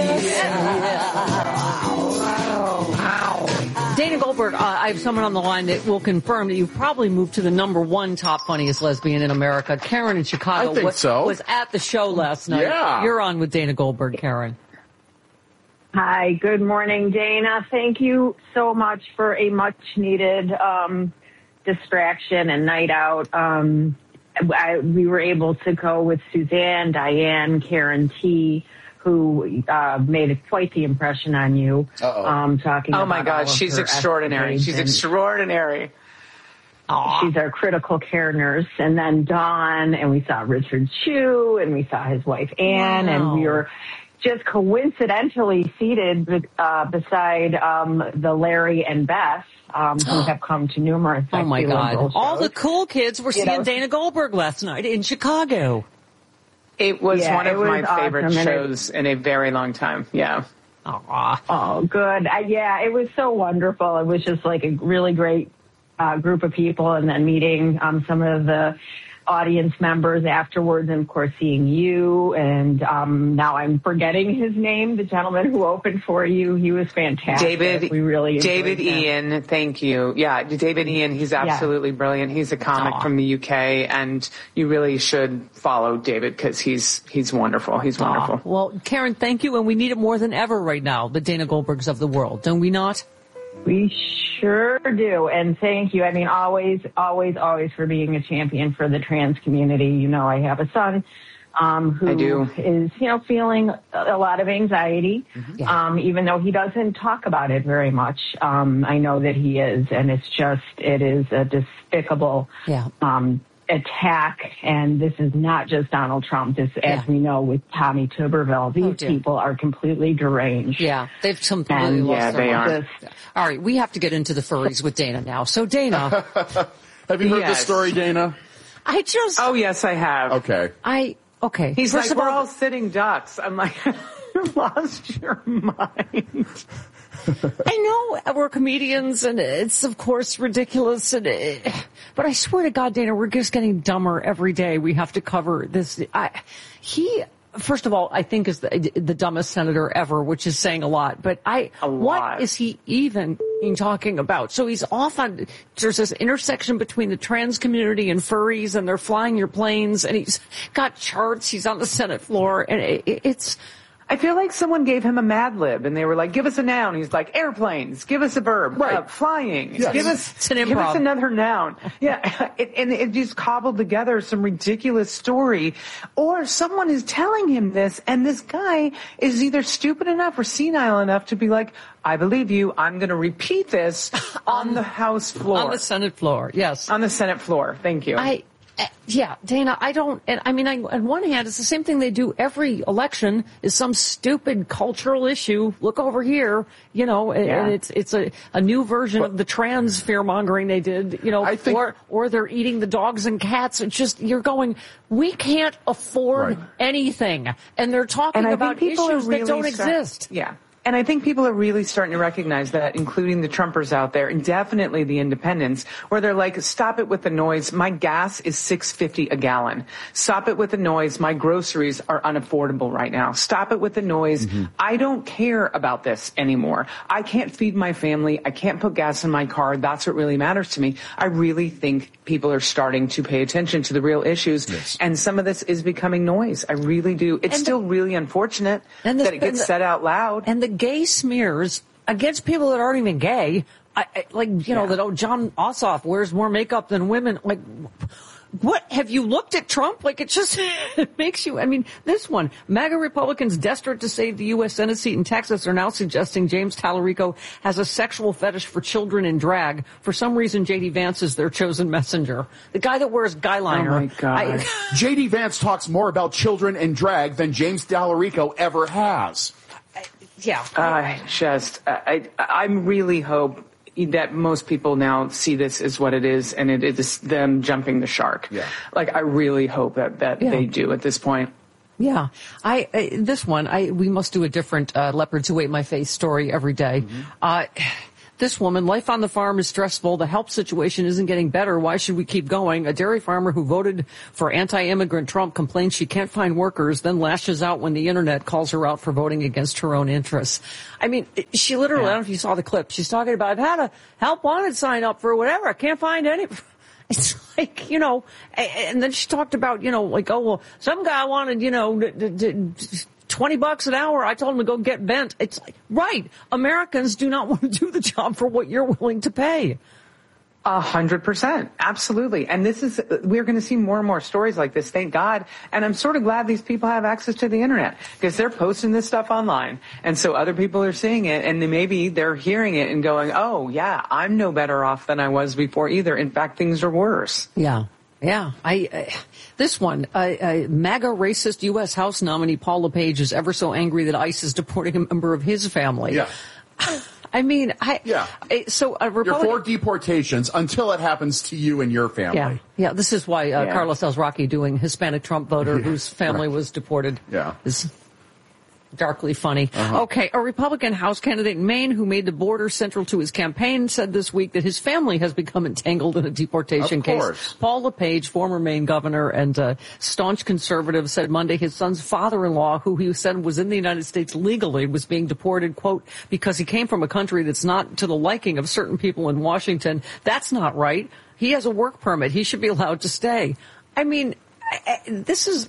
Dana Goldberg, I have someone on the line that will confirm that you've probably moved to the #1 top funniest lesbian in America. Karen in Chicago was at the show last night. Yeah. You're on with Dana Goldberg, Karen. Hi, good morning, Dana. Thank you so much for a much-needed distraction and night out. We were able to go with Suzanne, Diane, Karen T., who made quite the impression on you. Talking oh, about my God, she's extraordinary. She's extraordinary. She's our critical care nurse. And then Dawn, and we saw Richard Chu, and we saw his wife, Anne, and we were just coincidentally seated beside the Larry and Beth, who have come to numerous. Oh, my God. All the cool kids were seeing Dana Goldberg last night in Chicago. It was one of my favorite shows in a very long time. Yeah. Oh, good. It was so wonderful. It was just like a really great group of people, and then meeting some of the audience members afterwards, and of course seeing you, and now I'm forgetting his name, the gentleman who opened for you. He was fantastic. David Ian, thank you. Yeah, David Ian, he's absolutely brilliant. He's a comic from the UK, and you really should follow David because he's wonderful. He's wonderful. Well, Karen, thank you, and we need it more than ever right now, the Dana Goldbergs of the world, don't we not? We sure do, and thank you. I mean, always for being a champion for the trans community. You know, I have a son who is, feeling a lot of anxiety, even though he doesn't talk about it very much. I know that he is, and it is a despicable attack, and this is not just Donald Trump. This, as we know, with Tommy Tuberville, these people are completely deranged. Yeah, they've completely lost their minds. All right, we have to get into the furries with Dana now. So, Dana. Have you heard this story, Dana? Oh, yes, I have. Okay. He's like, we're all sitting ducks. I'm like, you lost your mind. I know we're comedians, and it's, of course, ridiculous. But I swear to God, Dana, we're just getting dumber every day. We have to cover this. First of all, I think is the dumbest senator ever, which is saying a lot. But what is he even talking about? So he's off on, there's this intersection between the trans community and furries, and they're flying your planes, and he's got charts. He's on the Senate floor, and it's... I feel like someone gave him a Mad Lib, and they were like, give us a noun. He's like, airplanes, give us a verb, flying, give us another noun. Yeah, and it just cobbled together some ridiculous story. Or someone is telling him this, and this guy is either stupid enough or senile enough to be like, I believe you, I'm going to repeat this on the House floor. On the Senate floor, yes. On the Senate floor, thank you. Dana, on one hand, it's the same thing they do every election is some stupid cultural issue. Look over here, and it's a new version of the trans fear-mongering they did, or they're eating the dogs and cats. It's just, you're going, we can't afford anything. And they're talking about issues that don't exist. Yeah. And I think people are really starting to recognize that, including the Trumpers out there, and definitely the independents, where they're like, stop it with the noise. My gas is $6.50 a gallon. Stop it with the noise. My groceries are unaffordable right now. Stop it with the noise. I don't care about this anymore. I can't feed my family. I can't put gas in my car. That's what really matters to me. I really think people are starting to pay attention to the real issues. Yes. And some of this is becoming noise. I really do. It's still really unfortunate that it gets said out loud. And the gay smears against people that aren't even gay, that John Ossoff wears more makeup than women. Like, what? Have you looked at Trump? Like, it makes you, this one, MAGA Republicans desperate to save the U.S. Senate seat in Texas are now suggesting James Tallarico has a sexual fetish for children in drag. For some reason, J.D. Vance is their chosen messenger. The guy that wears guy liner. Oh, my God. J.D. Vance talks more about children in drag than James Tallarico ever has. Yeah. I really hope that most people now see this as what it is, and it is them jumping the shark. Yeah. Like, I really hope that they do at this point. Yeah. We must do a different Leopards Who Ate My Face story every day. this woman, life on the farm is stressful. The help situation isn't getting better. Why should we keep going? A dairy farmer who voted for anti-immigrant Trump complains she can't find workers, then lashes out when the internet calls her out for voting against her own interests. I mean, she literally, I don't know if you saw the clip. She's talking about, I've had a help wanted sign up for whatever. I can't find any. It's like, you know, and then she talked about, you know, like, oh, well, some guy wanted, you know, $20 an hour. I told him to go get bent. It's like, right. Americans do not want to do the job for what you're willing to pay. 100%. Absolutely. And we're going to see more and more stories like this, thank God. And I'm sort of glad these people have access to the internet because they're posting this stuff online. And so other people are seeing it and maybe they're hearing it and going, oh yeah, I'm no better off than I was before either. In fact, things are worse. Yeah. Yeah. This one, MAGA racist U.S. House nominee Paul LePage is ever so angry that ICE is deporting a member of his family. Yeah. I mean, so a Republican... You're for deportations until it happens to you and your family. Yeah. This is why Carlos Alzraqui doing Hispanic Trump voter whose family was deported. Yeah. Is darkly funny. Okay, a Republican House candidate in Maine who made the border central to his campaign said this week that his family has become entangled in a deportation case. Paul LePage, former Maine governor and staunch conservative, said Monday his son's father-in-law, who he said was in the United States legally, was being deported, quote, because he came from a country that's not to the liking of certain people in Washington. That's not right. He has a work permit. He should be allowed to stay. I mean, this is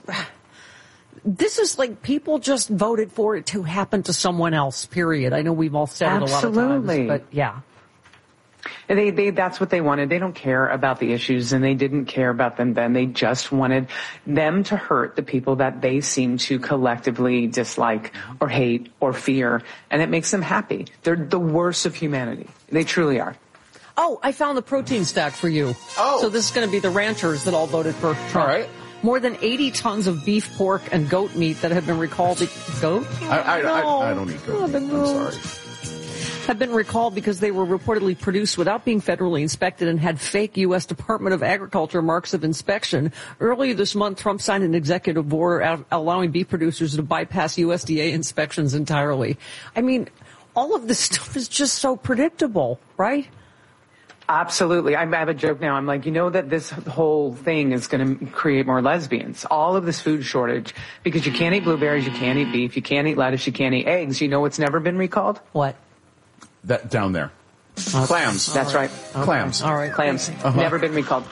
like people just voted for it to happen to someone else, period. I know we've all said it a lot of times, but yeah. That's what they wanted. They don't care about the issues and they didn't care about them then. They just wanted them to hurt the people that they seem to collectively dislike or hate or fear. And it makes them happy. They're the worst of humanity. They truly are. Oh, I found the protein stack for you. Oh. So this is going to be the ranchers that all voted for Trump. All right. More than 80 tons of beef, pork, and goat meat that have been recalled. Goat? I don't eat goat meat. I'm sorry. Have been recalled because they were reportedly produced without being federally inspected and had fake U.S. Department of Agriculture marks of inspection. Earlier this month, Trump signed an executive order allowing beef producers to bypass USDA inspections entirely. I mean, all of this stuff is just so predictable, right? Absolutely. I have a joke now. I'm like, you know that this whole thing is going to create more lesbians. All of this food shortage, because you can't eat blueberries, you can't eat beef, you can't eat lettuce, you can't eat eggs. You know what's never been recalled? What? That down there. Okay. Clams. That's right. Okay. Clams. All right. Clams. Never been recalled.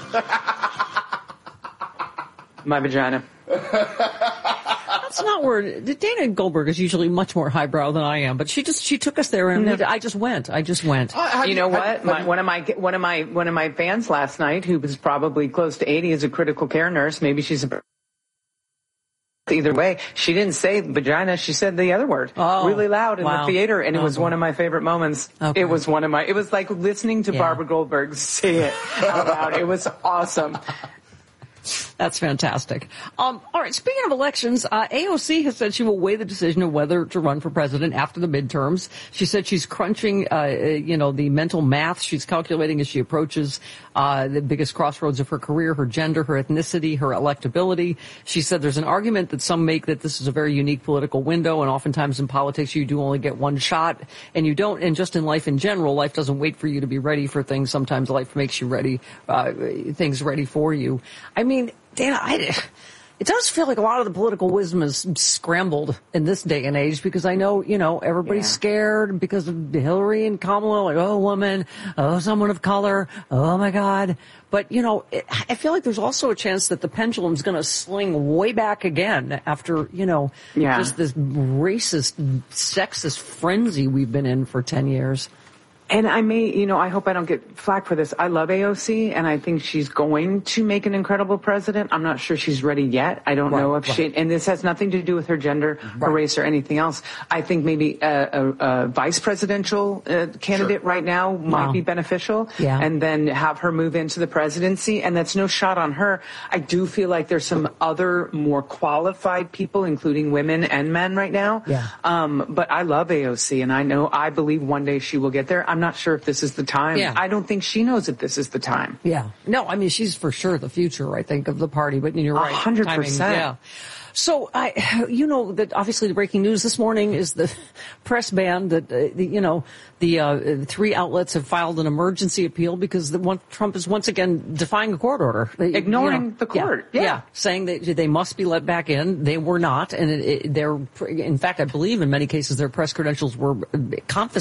My vagina. That's not where Dana Goldberg is usually much more highbrow than I am, but she took us there and I just went. You know what? One of my fans last night, who was probably close to 80, is a critical care nurse. Maybe she's either way. She didn't say vagina. She said the other word really loud in the theater, and it was one of my favorite moments. Okay. It was like listening to Barbara Goldberg say it out loud. It was awesome. That's fantastic. All right. Speaking of elections, AOC has said she will weigh the decision of whether to run for president after the midterms. She said she's crunching, the mental math she's calculating as she approaches the biggest crossroads of her career, her gender, her ethnicity, her electability. She said there's an argument that some make that this is a very unique political window, and oftentimes in politics you do only get one shot, and you don't. And just in life in general, life doesn't wait for you to be ready for things. Sometimes life makes you ready, things ready for you. I mean, Dana, it does feel like a lot of the political wisdom is scrambled in this day and age because I know, everybody's scared because of Hillary and Kamala, like, oh, woman, oh, someone of color, oh, my God. But, I feel like there's also a chance that the pendulum's going to swing way back again after, just this racist, sexist frenzy we've been in for 10 years. And I hope I don't get flack for this. I love AOC, and I think she's going to make an incredible president. I'm not sure she's ready yet. I don't know if she, and this has nothing to do with her gender, her race, or anything else. I think maybe a vice presidential candidate right now might be beneficial, and then have her move into the presidency. And that's no shot on her. I do feel like there's some other more qualified people, including women and men right now. But I love AOC, and I believe one day she will get there. I'm not sure if this is the time. I don't think she knows if this is the time. No, I mean, she's for sure the future, I think, of the party, but you're right. 100%. So that obviously the breaking news this morning is the press ban that, the 3 outlets have filed an emergency appeal because Trump is once again defying a court order. Ignoring the court. Yeah. Saying that they must be let back in. They were not. And in fact, I believe in many cases their press credentials were confiscated.